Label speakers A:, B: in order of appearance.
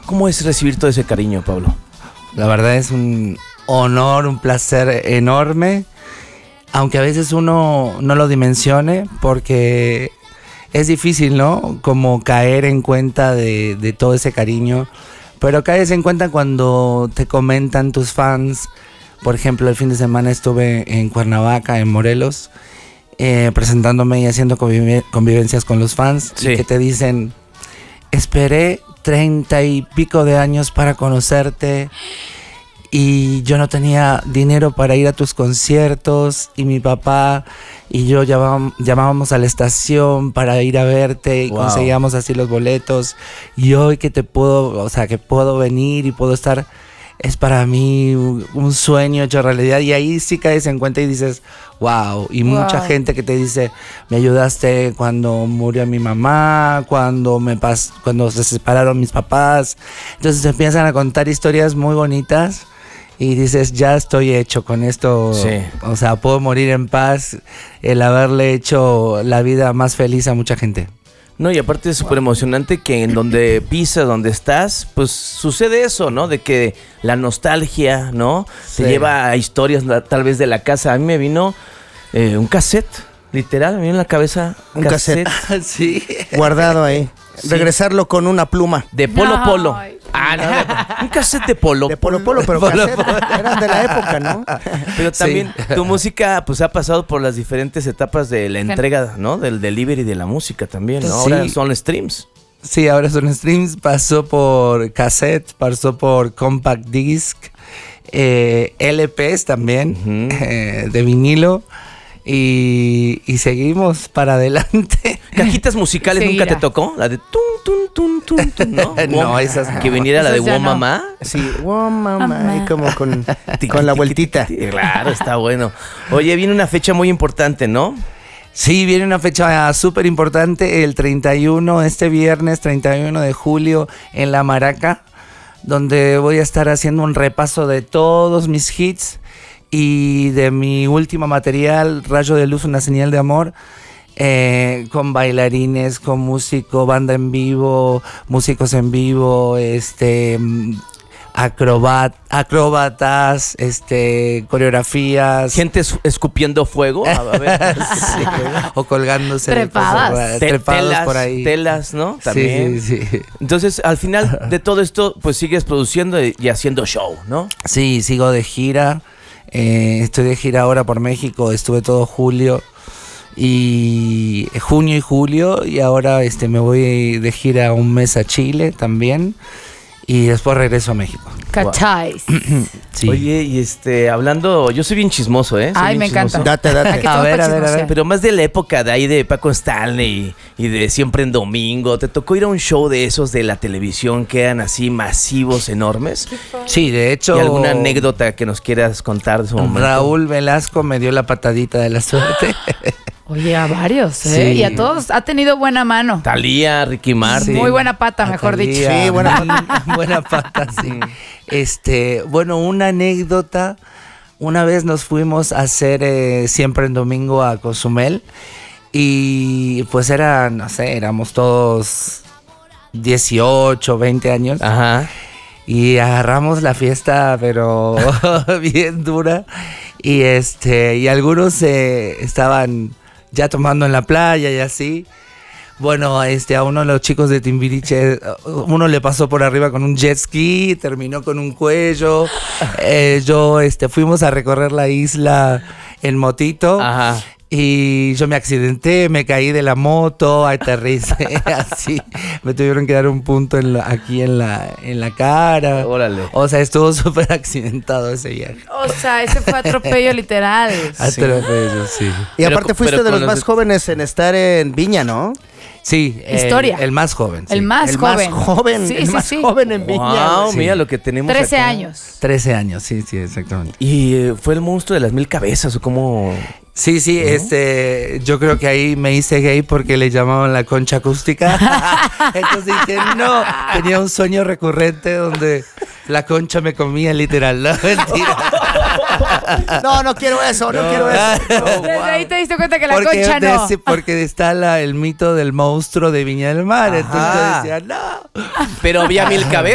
A: ¿Cómo es recibir todo ese cariño, Pablo?
B: La verdad es un honor, un placer enorme, aunque a veces uno no lo dimensione porque es difícil, ¿no? Como caer en cuenta de todo ese cariño, pero caes en cuenta cuando te comentan tus fans. Por ejemplo, el fin de semana estuve en Cuernavaca, en Morelos, presentándome y haciendo convivencias con los fans,
A: Sí.
B: y que te dicen: esperé 30 y pico de años para conocerte y yo no tenía dinero para ir a tus conciertos, y mi papá y yo llamábamos a la estación para ir a verte y
A: Wow.
B: conseguíamos así los boletos, y hoy que que puedo venir y puedo estar, es para mí un sueño hecho realidad. Y ahí sí caes en cuenta y dices, wow. Y mucha gente que te dice: me ayudaste cuando murió mi mamá, cuando se separaron mis papás. Entonces te empiezan a contar historias muy bonitas y dices: ya estoy hecho con esto.
A: Sí.
B: O sea, puedo morir en paz, el haberle hecho la vida más feliz a mucha gente.
A: No, y aparte es súper emocionante que en donde pisas, donde estás, pues sucede eso, ¿no? De que la nostalgia, ¿no?
B: Sí.
A: Te lleva a historias tal vez de la casa. A mí me vino un cassette, literal, me vino en la cabeza
C: Un cassette.
B: Sí.
C: Guardado ahí.
A: Sí.
C: Regresarlo con una pluma.
A: de Polo
D: No.
A: Polo. Ah, no, un cassette de Polo.
C: De Polo Polo, pero cassette. Eran de la época, ¿no?
A: Pero también tu música pues ha pasado por las diferentes etapas de la entrega, ¿no? Del delivery de la música también, ¿no?
B: Sí.
A: Ahora son streams.
B: Sí, ahora son streams, pasó por cassette, pasó por compact disc, LPs también, de vinilo, y seguimos para adelante.
A: ¿Cajitas musicales nunca
D: Seguirá.
A: te tocó? La de tun, tun, tun, tun, tun, ¿no?
B: No, esas no.
A: Que viniera la de
D: Esas ya
A: Wow
D: no.
A: Mamá.
C: Sí, wow, mamá.
D: Mamá.
C: Y como con la vueltita.
A: Claro, está bueno. Oye, viene una fecha muy importante, ¿no?
B: Sí, viene una fecha súper importante, el 31, este viernes 31 de julio, en La Maraca, donde voy a estar haciendo un repaso de todos mis hits y de mi último material, Rayo de Luz, una señal de amor, con bailarines, con músico, banda en vivo, músicos en vivo, acróbatas, coreografías.
A: Gente escupiendo fuego. A ver.
B: Sí, o colgándose de
D: Trepadas.
B: cosas, trepados por ahí.
A: Telas, ¿no? También.
B: Sí.
A: Entonces, al final de todo esto, pues sigues produciendo y haciendo show, ¿no?
B: Sí, sigo de gira. Estoy de gira ahora por México. Estuve todo junio y julio, y ahora me voy de gira un mes a Chile también, y después regreso a México.
D: ¿Cacháis?
B: Sí.
A: Oye, y hablando, yo soy bien chismoso, ¿eh? Soy
D: Ay,
A: bien
D: me
A: chismoso.
D: encanta.
C: Date.
D: Aquí
B: A
D: estamos
B: ver,
D: para
B: a ver.
D: chismosear.
A: Pero más de la época de ahí de Paco Stanley y de Siempre en Domingo. ¿Te tocó ir a un show de esos de la televisión que eran así masivos, enormes?
B: Sí, de hecho.
A: ¿Y alguna anécdota que nos quieras contar de su momento?
B: Raúl Velasco me dio la patadita de la suerte.
D: Oye, a varios, ¿eh?
B: Sí.
D: Y a todos ha tenido buena mano.
A: Talía, Ricky Martin.
D: Muy buena pata, mejor dicho.
B: Natalia,
C: Sí,
B: buena pata, sí. Bueno, una anécdota. Una vez nos fuimos a hacer Siempre en Domingo a Cozumel, y pues éramos todos 18, 20 años.
A: Ajá.
B: Y agarramos la fiesta, pero bien dura. Y algunos estaban ya tomando en la playa y así. Bueno, a uno de los chicos de Timbiriche, uno le pasó por arriba con un jet ski, terminó con un cuello. Fuimos a recorrer la isla en motito.
A: Ajá.
B: Y yo me accidenté, me caí de la moto, aterricé así. Me tuvieron que dar un punto aquí en la cara.
A: Órale.
B: O sea, estuvo súper accidentado ese viaje.
D: O sea, ese fue atropello literal.
B: Atropello, sí.
C: Y
A: Pero
C: aparte fuiste
A: pero
C: de
A: con
C: los más jóvenes en estar en Viña, ¿no?
B: Sí.
D: Historia.
B: El más joven. Sí.
D: El más
C: el
D: joven.
C: más joven.
D: Sí,
C: el
D: sí,
C: más
D: sí.
C: joven en Viña.
A: Wow,
C: güey.
A: mira lo que tenemos
D: 13
A: acá.
D: años.
B: 13 años, sí, exactamente.
A: Y fue el monstruo de las 1000 cabezas, o cómo...
B: Sí, yo creo que ahí me hice gay porque le llamaban la concha acústica. Entonces dije, no, tenía un sueño recurrente donde la concha me comía literal. No, mentira.
C: No quiero eso, no quiero eso.
D: Desde ahí te diste cuenta que la concha no.
B: Porque está el mito del monstruo de Viña del Mar. Entonces yo decía, no.
A: Pero había 1000 cabezas.